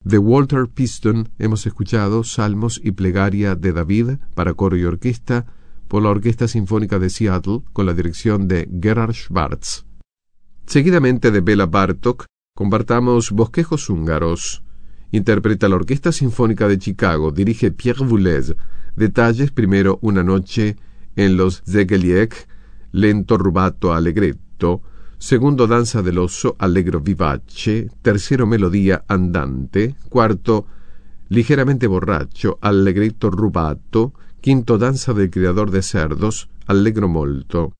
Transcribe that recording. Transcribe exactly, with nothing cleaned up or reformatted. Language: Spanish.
De Walter Piston hemos escuchado Salmos y Plegaria de David para coro y orquesta por la Orquesta Sinfónica de Seattle con la dirección de Gerhard Schwartz. Seguidamente de Bela Bartók compartamos Bosquejos húngaros. Interpreta la Orquesta Sinfónica de Chicago, dirige Pierre Boulez. Detalles: primero, una noche en los Szegelyek, lento rubato allegretto. Segundo, danza del oso, allegro vivace. Tercero, melodía andante. Cuarto, ligeramente borracho, allegretto rubato. Quinto, danza del criador de cerdos, allegro molto.